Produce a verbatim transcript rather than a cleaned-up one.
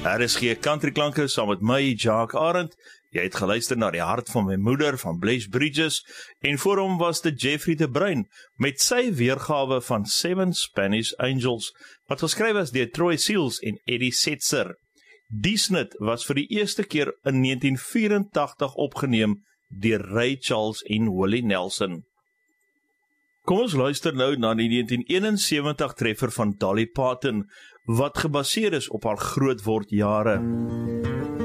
R S G Country Klanke saam met my, Jacques Arendt. Jy het geluister na Die Hart van My Moeder van Blaise Bridges en voor hom was dit Jeffrey de Bruin met sy weergawe van Seven Spanish Angels wat geskryf is deur Troy Seals en Eddie Setzer. Die snit was vir die eerste keer in negentien vyerentagtig opgeneem deur Ray Charles en Willie Nelson. Kom ons luister nou na die negentien eenensewentig treffer van Dolly Parton wat gebaseer is op haar grootword jare.